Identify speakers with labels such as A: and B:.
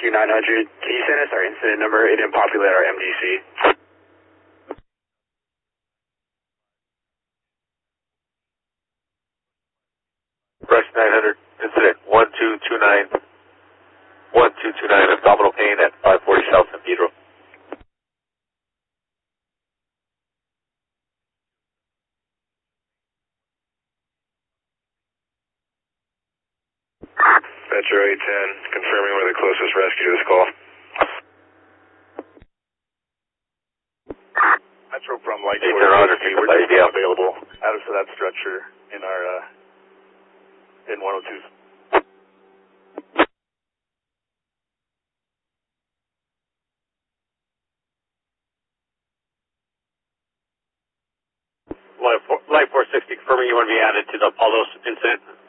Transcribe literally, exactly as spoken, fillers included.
A: Rescue nine hundred, can you send us our incident number? It didn't populate our M D C.
B: Rescue nine hundred, incident one two two nine, one two two nine, abdominal pain at five forty South San Pedro.
C: Metro eight ten, confirming we're the closest rescue to this call. Metro from Light
B: Hey, they're on,
C: we're just
B: yeah.
C: available out of that structure in our, uh, in one oh two.
B: Light four sixty, confirming you want to be added to the Apollos incident.